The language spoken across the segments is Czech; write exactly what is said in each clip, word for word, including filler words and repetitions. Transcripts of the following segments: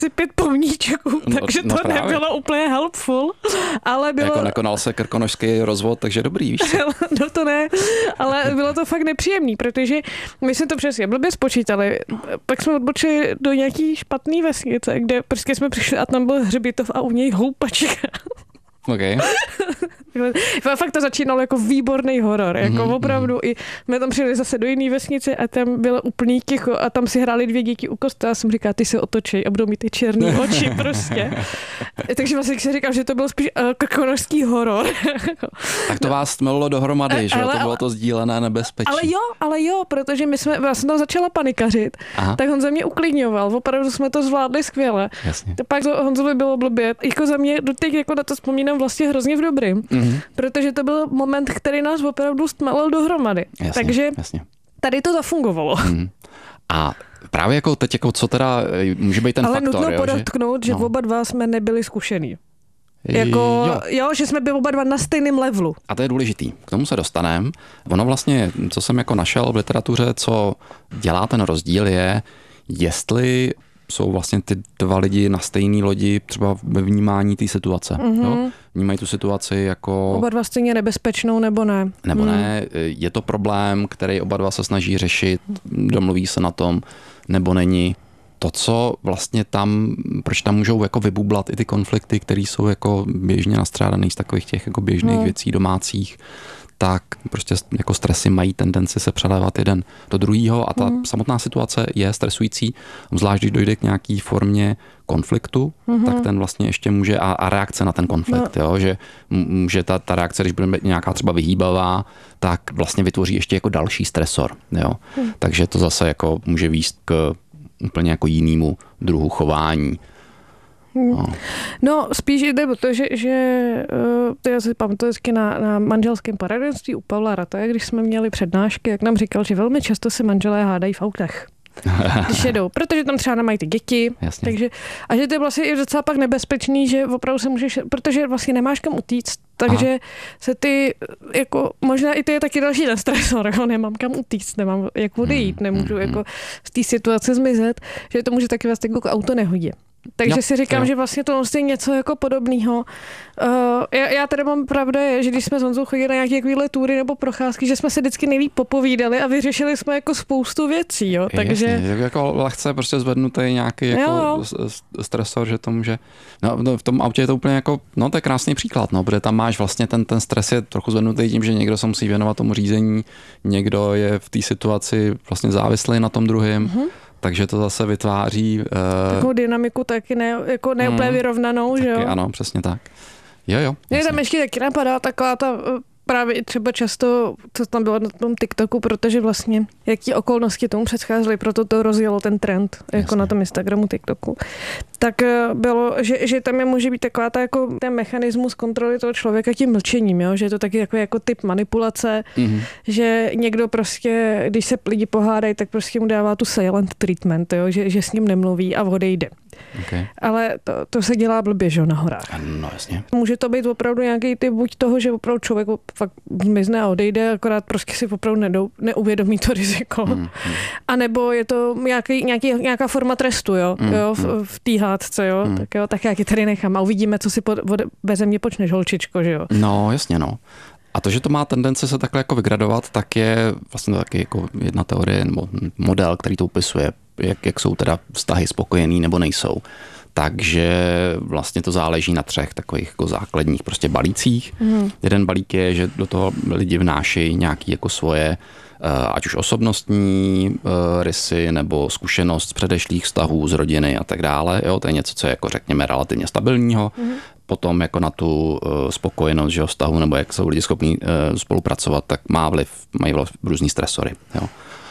si pět pomníčků, No, takže no to právě. nebylo úplně helpful, ale bylo... Jako nekonal se krkonožský rozvod, takže dobrý, víš co? No to ne, ale bylo to fakt nepříjemný, protože my jsme to přesně blbě spočítali. Pak jsme odbočili do nějaký špatný vesnice, kde prostě jsme přišli a tam byl hřbitov a u něj houpačka. Okay. Fakt to začínalo jako výborný horor, jako Mm-hmm. opravdu. I my tam přijeli zase do jiné vesnice a tam bylo úplný ticho a tam si hráli dvě děti u kostela. Já jsem říkala, ty se otočej a budou mít ty černý oči prostě. Takže vlastně si říkal, že to byl spíš uh, krkonožský horor. Tak to vás tmelilo dohromady, že jo? Ale- To bylo to sdílené nebezpečí. Ale jo, ale jo, protože my jsme vlastně tam začala panikařit, Aha. tak on za mě uklidňoval. Opravdu jsme to zvládli skvěle. Jasně. Pak to Honzovi bylo blbě. Jako za mě doteď jako na to vzpomínám vlastně hrozně v dobrým, Mhm. protože to byl moment, který nás opravdu stmelil dohromady. Jasně, Takže jasně. tady to zafungovalo. Mhm. A právě jako teď, jako co teda může být ten Ale faktor, nutno jo, podotknout, že, no. že oba dva jsme nebyli zkušený. Jako, jo. jo, že jsme byli oba dva na stejném levelu. A to je důležitý. K tomu se dostaneme. Ono vlastně, co jsem jako našel v literatuře, co dělá ten rozdíl, je, jestli jsou vlastně ty dva lidi na stejné lodi třeba ve vnímání té situace. Mm-hmm. Jo? Vnímají tu situaci jako... Oba dva stejně nebezpečnou, nebo ne? Nebo Hmm. ne, je to problém, který oba dva se snaží řešit, domluví se na tom, nebo není. To, co vlastně tam, proč tam můžou jako vybublat i ty konflikty, které jsou jako běžně nastřádané z takových těch jako běžných No. věcí domácích, tak prostě jako stresy mají tendenci se přelévat jeden do druhého a ta Mm. samotná situace je stresující, zvlášť když dojde k nějaký formě konfliktu, mm-hmm. tak ten vlastně ještě může a, a reakce na ten konflikt, no. jo, že může ta, ta reakce, když bude nějaká třeba vyhýbavá, tak vlastně vytvoří ještě jako další stresor, jo. Mm. Takže to zase jako může vést k úplně jako jinému druhu chování. No. no, spíš jde o to, že, že uh, to já si pamatuju vždycky na, na manželském poradenství u Pavla Rataje, když jsme měli přednášky, jak nám říkal, že velmi často se manželé hádají v autech. Když jedou, protože tam třeba nemají ty děti, Jasně. takže a že to je vlastně i docela pak nebezpečný, že opravdu se můžeš, protože vlastně nemáš kam utíct, takže Aha. se ty, jako možná i to je taky další ten stresor, jako nemám kam utíct, nemám jak odejít, nemůžu jako z té situace zmizet, že to může taky vlastně jako k auto nehodě. Takže jo, si říkám, jo. že vlastně to je něco jako podobného. Uh, já, já tady mám pravda je, že když jsme s Honzou chodili na nějaké takovéhle túry nebo procházky, že jsme se vždycky nejlíp popovídali a vyřešili jsme jako spoustu věcí, jo. Takže... Jasně, jako lehce prostě zvednutý nějaký jako Jo. stresor, že to může... No, v tom autě je to úplně jako, no to je krásný příklad, no, protože tam máš vlastně ten, ten stres je trochu zvednutý tím, že někdo se musí věnovat tomu řízení, někdo je v té situaci vlastně závislý na tom druhém. Mm-hmm. Takže to zase vytváří... Uh, takovou dynamiku taky ne, jako ne úplně mm, vyrovnanou, že jo? Ano, přesně tak. Jo, jo. Mě tam ještě taky napadá taková ta právě i třeba často, co tam bylo na tom TikToku, protože vlastně jaký okolnosti tomu předcházely, proto to rozjelo ten trend, jako Jasně. na tom Instagramu, TikToku. Tak bylo, že, že tam je může být taková ta jako ten mechanismus kontroly toho člověka tím mlčením, jo? Že je to taky jako, jako typ manipulace, mm-hmm. že někdo prostě, když se lidi pohádají, tak prostě mu dává tu silent treatment, jo? Že, že s ním nemluví a odejde. Okay. Ale to, to se dělá blbě, že na horách. No jasně. Může to být opravdu nějaký typ buď toho, že opravdu člověk fakt zmizne a odejde, akorát prostě si opravdu nedou, neuvědomí to riziko. Mm, mm. A nebo je to nějaký, nějaký, nějaká forma trestu, jo, mm, jo v, v té hádce, jo. Mm. Tak jo, tak já ji tady nechám a uvidíme, co si pod, beze mě počneš, holčičko, že jo. No, jasně, no. A to, že to má tendence se takhle jako vygradovat, tak je vlastně taky jako jedna teorie nebo model, který to upisuje, jak, jak jsou teda vztahy spokojený nebo nejsou. Takže vlastně to záleží na třech takových jako základních prostě balících. Mm. Jeden balík je, že do toho lidi vnášejí nějaké jako svoje, ať už osobnostní rysy nebo zkušenost z předešlých vztahů, z rodiny a tak dále. Jo, to je něco, co je jako řekněme relativně stabilního. Mm. Potom jako na tu spokojenost, že vztahu nebo jak jsou lidi schopní spolupracovat, tak má vliv, mají vliv různý stresory. Jo.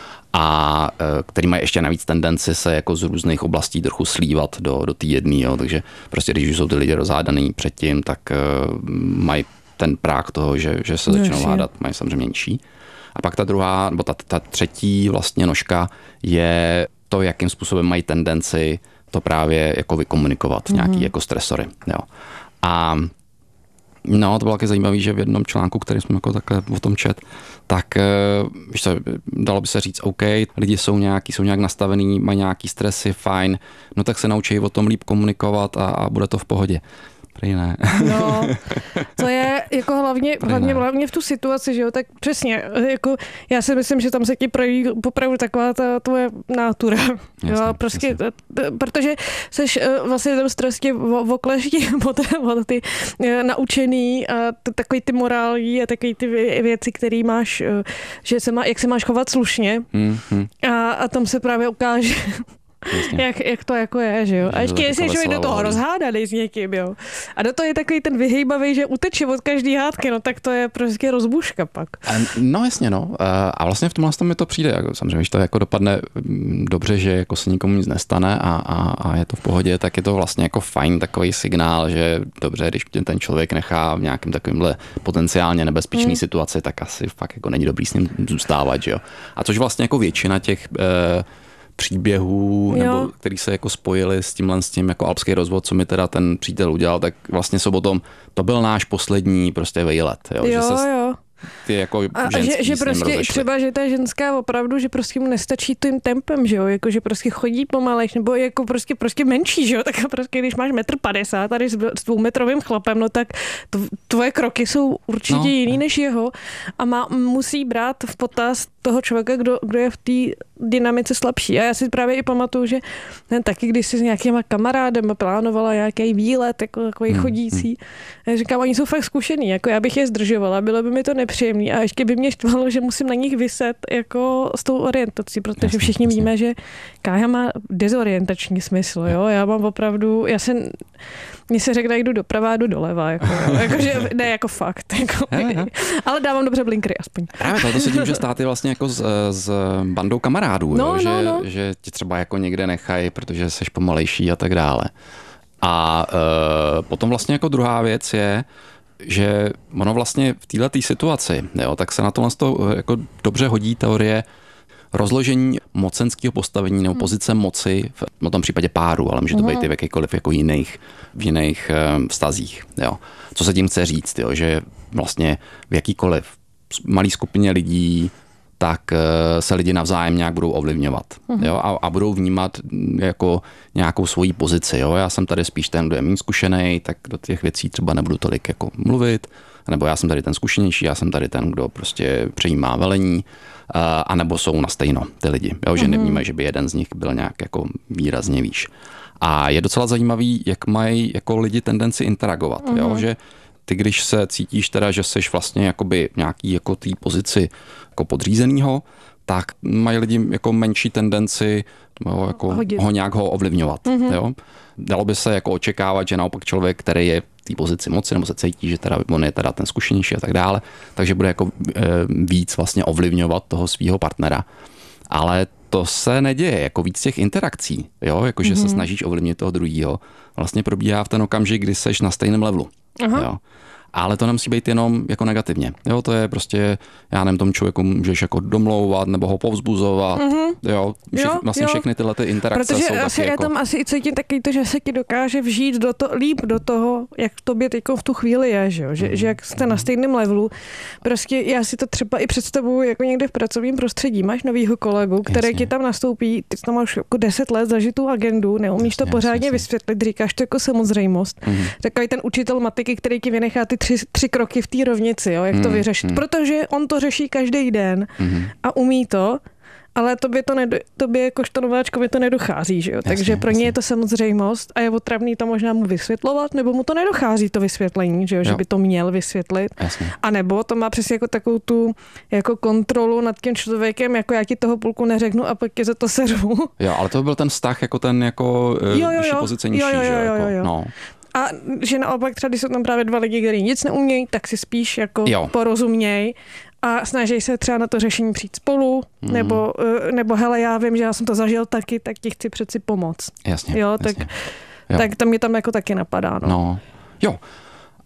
A který mají ještě navíc tendenci se jako z různých oblastí trochu slívat do, do té jedné, jo. Takže prostě když jsou ty lidi rozhádaný předtím, tak mají ten práh toho, že, že se začnou hádat, mají samozřejmě menší. A pak ta druhá, nebo ta, ta třetí vlastně nožka je to, jakým způsobem mají tendenci to právě jako vykomunikovat, mm-hmm. nějaký jako stresory. Jo. A No, to bylo taky zajímavé, že v jednom článku, který jsme jako takhle o tom čet, tak víš co, dalo by se říct, OK, lidi jsou nějaký, jsou nějak nastavený, mají nějaký stresy, fajn, no tak se naučí o tom líp komunikovat a, a bude to v pohodě. Prý ne. No, to je jako hlavně, hlavně, hlavně v tu situaci, že jo, tak přesně, jako já si myslím, že tam se ti projeví opravdu taková ta tvoje nátura, jasně, jo, prostě, jasně. Protože seš vlastně tam stresně v oklešti od ty naučený a takový ty morální a takový ty věci, které máš, že se má, jak se máš chovat slušně hmm, hmm. A, a tam se právě ukáže, Jak, jak to jako je, že jo. A ještě jestli je člověk do toho rozhádaný s někým, jo. A do toho je takový ten vyhejbavý, že uteče od každý hádky, no tak to je prostě rozbuška pak. No jasně, no. A vlastně v tomhle mi to přijde, jako, samozřejmě, když to jako dopadne dobře, že jako se nikomu nic nestane a, a, a je to v pohodě, tak je to vlastně jako fajn takový signál, že dobře, když ten člověk nechá v nějakém takovémhle potenciálně nebezpečný hmm. situaci, tak asi fakt jako není dobrý s ním zůstávat, že jo. A což vlastně jako většina těch eh, příběhů, jo. nebo který se jako spojili s tímhle s tím jako alpský rozvod, co mi teda ten přítel udělal, tak vlastně jsou potom, to byl náš poslední prostě vejlet. Jo, jo, že se jo. Ty jako a že, že prostě třeba, že ta ženská opravdu, že prostě mu nestačí tím tempem, že jo, jako že prostě chodí pomalejš, nebo jako prostě, prostě menší, že jo, tak prostě když máš metr padesát tady s, s dvoumetrovým chlapem, no tak to, tvoje kroky jsou určitě no, jiný než jeho a má, musí brát v potaz toho člověka, kdo, kdo je v té dynamice slabší. A já si právě i pamatuju, že ne, taky když si s nějakýma kamarádem plánovala nějaký výlet, jako takový hmm, chodící, hmm. já říkám, oni jsou fakt zkušený, jako já bych je zdržovala, bylo by mi to nepříjemný a ještě by mě štvalo, že musím na nich vyset jako s tou orientací, protože jasně, všichni jasně. víme, že kája má dezorientační smysl, jo, já mám opravdu, já se mně se řekne, jdu doprava, jdu doleva, jako, jako že, ne jako fakt, jako, ale dávám dobře blinkry aspoň. Právě to se tím může stát i vlastně jako s, s bandou kamarádů, no, jo, no, že, no. že ti třeba jako někde nechají, protože jsi pomalejší a tak dále. A e, potom vlastně jako druhá věc je, že ono vlastně v této situaci, jo, tak se na tohle jako dobře hodí teorie rozložení mocenského postavení nebo pozice moci v tom případě páru, ale může to být i v jakýkoliv jako jiných, v jiných vztazích. Jo. Co se tím chce říct, jo, že vlastně v jakýkoliv malý skupině lidí tak se lidi navzájem nějak budou ovlivňovat jo, a, a budou vnímat jako nějakou svoji pozici. Jo. Já jsem tady spíš ten, kdo je méně zkušený, tak do těch věcí třeba nebudu tolik jako mluvit, nebo já jsem tady ten zkušenější, já jsem tady ten, kdo prostě přejímá velení, a nebo jsou na stejno ty lidi, jo, že nevnímají, že by jeden z nich byl nějak jako výrazně výš. A je docela zajímavý, jak mají jako lidi tendenci interagovat, uh-huh. jo, že ty, když se cítíš teda, že seš vlastně jakoby nějaký jako té pozici jako podřízenýho, tak mají lidi jako menší tendenci jo, jako ho nějak ho ovlivňovat. Mm-hmm. Jo. Dalo by se jako očekávat, že naopak člověk, který je v té pozici moci, nebo se cítí, že teda on je teda ten zkušenější a tak dále, takže bude jako e, víc vlastně ovlivňovat toho svého partnera. Ale to se neděje, jako víc těch interakcí, jo, jako že mm-hmm. se snažíš ovlivnit toho druhého. Vlastně probíhá v ten okamžik, kdy seš na stejném levelu. Aha. Jo. Ale to nemusí být jenom jako negativně. Jo, to je prostě, já nevím, tomu člověku můžeš jako domlouvat nebo ho povzbuzovat. Mm-hmm. Jo, vše, jo, vlastně jo. všechny tyhle ty interakce protože jsou taky asi jako... je tam asi i cítím taky to, že se ti dokáže vžít do to, líp do toho, jak tobě teď v tu chvíli je, že, jo? Že, mm-hmm. že jak jste na stejném levelu. Prostě já si to třeba i představuji jako někde v pracovním prostředí. Máš novýho kolegu, který jasně. ti tam nastoupí, ty tam máš jako deset let zažitou agendu, neumíš jasně, to pořádně jasně. vysvětlit, říkáš to jako samozřejmost. Mm-hmm. Takový ten učitel matiky, který ti vynechá ty tři, tři kroky v té rovnici, jo, jak mm, to vyřešit. Mm. Protože on to řeší každý den mm. a umí to, ale tobě to nedo, tobě jakožto nováčkovi to nedochází, že jo. Jasně, takže pro ně je to samozřejmost a je otravný to možná mu vysvětlovat, nebo mu to nedochází to vysvětlení, že jo, jo. že by to měl vysvětlit. Jasně. A nebo to má přesně jako takovou tu jako kontrolu nad tím člověkem, jako já ti toho půlku neřeknu a pak tě za to seru. Jo, ale to byl ten vztah jako ten jako jo, jo, vyšší pozice nižší, jo, jo, jo, jo, jo, jo. No. A že naopak třeba, když jsou tam právě dva lidi, kteří nic neumějí, tak si spíš jako jo. porozuměj a snaží se třeba na to řešení přijít spolu, mm. nebo, nebo hele, já vím, že já jsem to zažil taky, tak ti chci přeci pomoct. Jasně, jo, tak, jasně. Jo. tak to mě tam jako taky napadá. No. no. Jo.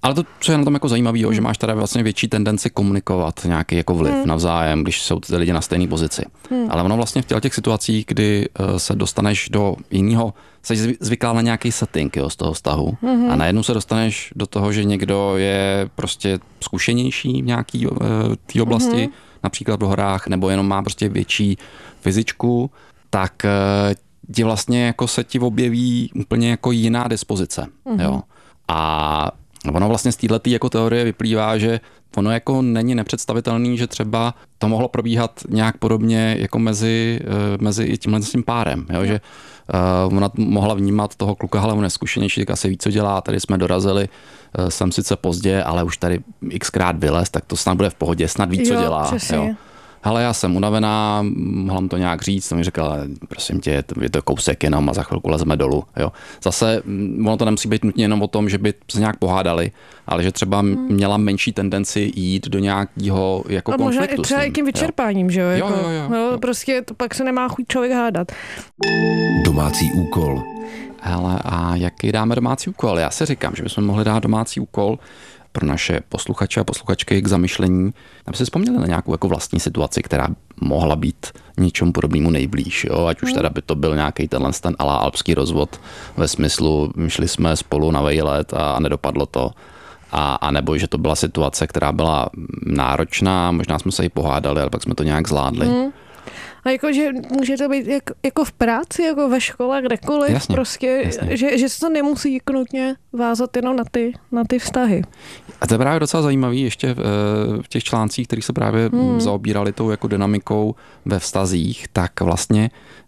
Ale to, co je na tom jako zajímavé, hmm. že máš tady vlastně větší tendenci komunikovat nějaký jako vliv hmm. navzájem, když jsou ty lidi na stejné pozici. Hmm. Ale ono vlastně v těch situacích, kdy se dostaneš do jiného, jsi zvyklá na nějaký setting, jo, z toho vztahu hmm. a najednou se dostaneš do toho, že někdo je prostě zkušenější v nějaký uh, té oblasti, hmm. například v horách, nebo jenom má prostě větší fyzičku, tak uh, ti vlastně jako se ti objeví úplně jako jiná dispozice. Hmm. Jo. A ono vlastně z této jako teorie vyplývá, že ono jako není nepředstavitelný, že třeba to mohlo probíhat nějak podobně jako mezi, mezi i tímhle s tím párem. Jo? Že uh, ona mohla vnímat toho kluka, ale on je zkušenější, tak asi ví, co dělá. Tady jsme dorazili, uh, jsem sice pozdě, ale už tady xkrát vylez, tak to snad bude v pohodě, snad ví, co jo, dělá. Jo? Hele, já jsem unavená, mohla mu to nějak říct, to mi říkala, prosím tě, je to kousek jenom a za chvilku lezeme dolů. Jo. Zase ono to nemusí být nutně jenom o tom, že by se nějak pohádali, ale že třeba měla menší tendenci jít do nějakého jako a konfliktu. A možná i třeba jakým vyčerpáním, jo. že jo? Jako, jo, jo, jo, jo. No, prostě to pak se nemá chuť člověk hádat. Domácí úkol. Hele, a jaký dáme domácí úkol? Já si říkám, že bychom mohli dát domácí úkol pro naše posluchače a posluchačky k zamyšlení, aby si vzpomněli na nějakou jako vlastní situaci, která mohla být něčemu podobnému nejblíž. Jo? Ať už teda by to byl nějaký tenhle ten alá alpský rozvod ve smyslu, šli jsme spolu na vejlet a nedopadlo to. A, a nebo že to byla situace, která byla náročná, možná jsme se i pohádali, ale pak jsme to nějak zvládli. Hmm. A jako, že může to být jako, jako v práci, jako ve škole, kdekoliv, jasně, prostě, jasně. Že, že se to nemusí nutně vázat jenom na ty, na ty vztahy. A to je právě docela zajímavý ještě v, v těch článcích, který se právě hmm. zaobírali tou jako dynamikou ve vztazích, tak vlastně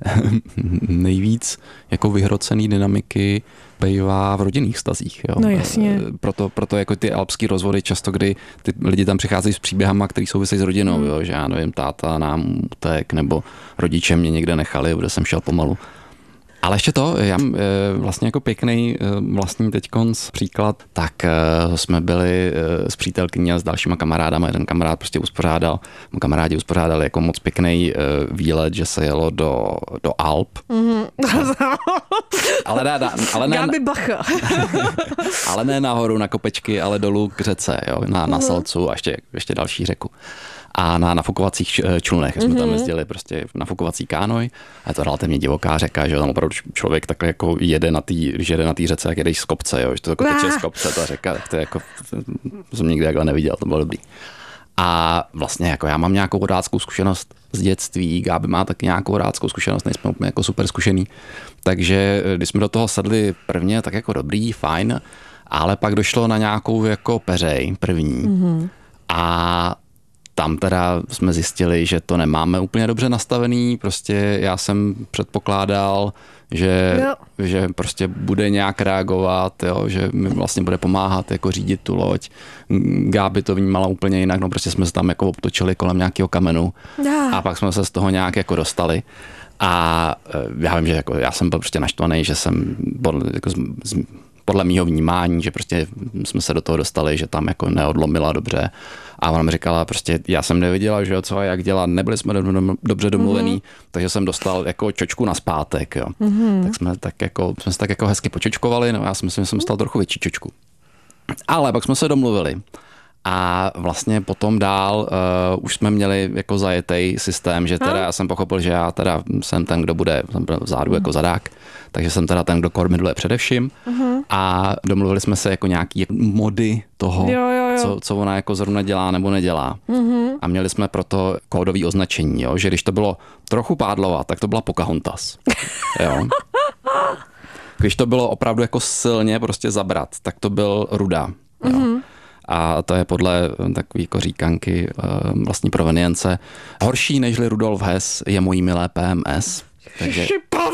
nejvíc jako vyhrocený dynamiky bývá v rodinných vztazích. Jo. No jasně. Proto, proto jako ty alpský rozvody často, kdy ty lidi tam přicházejí s příběhama, který souvisejí s rodinou, hmm. jo, že já nevím, táta nám utek, nebo rodiče mě někde nechali, kde jsem šel pomalu. Ale ještě to, já vlastně jako pěkný vlastní teďkonc příklad, tak jsme byli s přítelkyní a s dalšíma kamarádama, jeden kamarád prostě uspořádal, kamarádi uspořádali jako moc pěkný výlet, že se jelo do, do Alp. Mm-hmm. ale ne, ale ne, Gáby Bacha. ale ne nahoru na kopečky, ale dolů k řece, jo, na, na Salcu a ještě, ještě další řeku. A na nafukovacích člunech jsme mm-hmm. tam jezdili prostě nafukovací kánoj a je to relativně divoká řeka, že tam opravdu člověk takhle jako jede na té, když jede na té řece, jak jedeš z kopce, jo, že to jako teče z kopce ta řeka, tak to je jako, to jsem nikdy takhle neviděl, to bylo dobrý. A vlastně jako já mám nějakou vodáckou zkušenost z dětství, Gáby má taky nějakou vodáckou zkušenost, nejsme úplně jako super zkušený, takže když jsme do toho sedli prvně, tak jako dobrý, fajn, ale pak došlo na nějakou jako peřej první mm-hmm. a tam teda jsme zjistili, že to nemáme úplně dobře nastavený, prostě já jsem předpokládal, že, že prostě bude nějak reagovat, jo, že mi vlastně bude pomáhat jako řídit tu loď. Gáby to vnímala úplně jinak, no prostě jsme se tam jako obtočili kolem nějakého kamenu a pak jsme se z toho nějak jako dostali. A já vím, že jako já jsem byl prostě naštvaný, že jsem jako z, z, podle mýho vnímání, že prostě jsme se do toho dostali, že tam jako neodlomila dobře. A ona mi říkala, prostě já jsem nevěděla, že jo, co a jak dělat, nebyli jsme dobře domluvený, mm-hmm. takže jsem dostal jako čočku na zpátek, jo. Mm-hmm. Tak jsme tak jako, jsme se tak jako hezky počočkovali, no já si myslím, že jsem dostal trochu větší čočku. Ale pak jsme se domluvili. A vlastně potom dál uh, už jsme měli jako zajetej systém, že teda já jsem pochopil, že já teda jsem ten, kdo bude vzadu jako zadák, takže jsem teda ten, kdo kormidluje především uh-huh. a domluvili jsme se jako nějaký mody toho, jo, jo, jo. Co, co ona jako zrovna dělá nebo nedělá. Uh-huh. A měli jsme proto kódový označení, jo, že když to bylo trochu pádlova, tak to byla Pocahontas. Jo. Když to bylo opravdu jako silně prostě zabrat, tak to byl Ruda. Jo. Uh-huh. A to je podle takové jako říkanky vlastní provenience. Horší nežli Rudolf Hess je mojí milé P M S. Takže,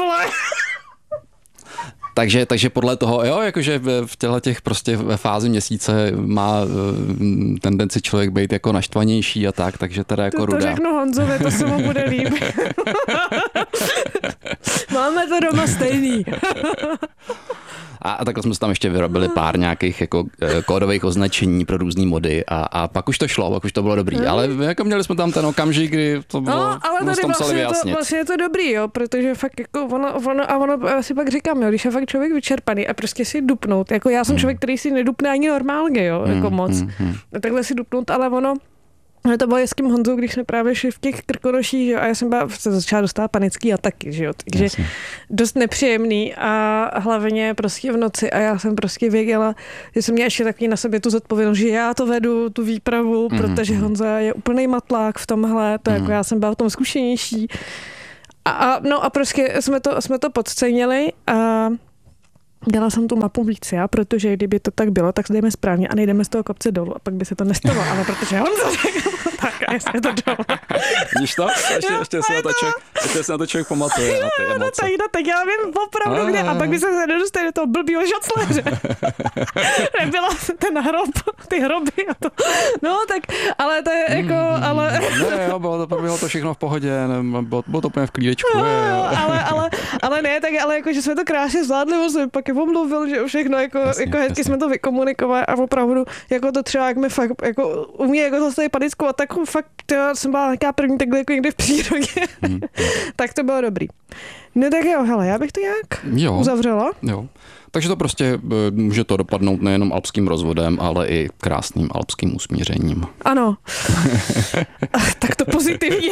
takže, takže podle toho, jo, jakože v těchto těch prostě ve fázi měsíce má tendenci člověk být jako naštvanější a tak, takže teda jako to, to Ruda. To řeknu Honzovi, to se mu bude líbit. Máme to doma stejný. A, a takhle jsme tam ještě vyrobili pár nějakých jako kódových označení pro různý mody a, a pak už to šlo, pak už to bylo dobrý. Ale jako měli jsme tam ten okamžik, kdy to bylo, no, ale tady vlastně, to, vlastně je to dobrý, jo, protože fakt jako ono, ono a ono, já si pak říkám, jo, když je fakt člověk vyčerpaný a prostě si dupnout, jako já jsem člověk, který si nedupne ani normálně, jo, jako mm, moc. Mm, mm. Takhle si dupnout, ale ono, to bylo s tím Honzou, když jsme právě šli v těch krkonoších, že? A já jsem byla, se začala dostávat panický ataky, že jo, takže Jasně. dost nepříjemný a hlavně prostě v noci a já jsem prostě věděla, že jsem měla ještě takový na sobě tu zodpovědnost, že já to vedu, tu výpravu, mm-hmm. protože Honza je úplnej matlák v tomhle, to mm-hmm. jako já jsem byla v tom zkušenější a, a no a prostě jsme to, jsme to podcenili a dala jsem tu mapu víc já, protože kdyby to tak bylo, tak jdeme správně a nejdeme z toho kopce dolů a pak by se to nestalo, ale protože on to řekl, tak a jsme to dolů. Víš to? Ještě, ještě, se, na to člověk, ještě se na to člověk pamatuje, na ty emoce. No tak, no, tak já vím opravdu kde a pak by se nedostal do toho blbýho žacléře. Nebyla ten hrob, ty hroby a to. No tak, ale to je jako, mm, ale... Ne, jo, bylo to, proběhlo to všechno v pohodě, ne, bylo, bylo to úplně v klídečku. No, je, jo. Ale, ale, ale ne, tak ale jako, že jsme to krásně zvládli, jsem pak je omluvil, že všechno, jako, jasně, jako hezky jasně. jsme to vykomunikovali a opravdu, jako to třeba, jak mi fakt, jako umí jako zase panickou ataku, fakt, já jsem byla nějaká první takhle jako někde v přírodě, mm. tak to bylo dobrý. No tak jo, hele, já bych to nějak jo. uzavřela. Jo. Takže to prostě může to dopadnout nejenom alpským rozvodem, ale i krásným alpským usmířením. Ano. Tak to pozitivně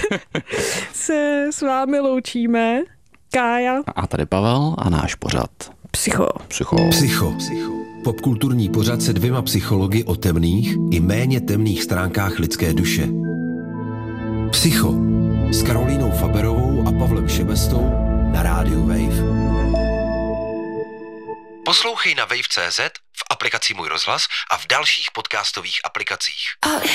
se s vámi loučíme. Kája. A tady Pavel a náš pořad. Psycho. Psycho. Psycho. Psycho. Popkulturní pořad se dvěma psychologi o temných i méně temných stránkách lidské duše. Psycho. S Karolínou Faberovou a Pavlem Šebestou na rádiu Wave. Poslouchej na wave tečka cé zet, v aplikaci Můj rozhlas a v dalších podcastových aplikacích.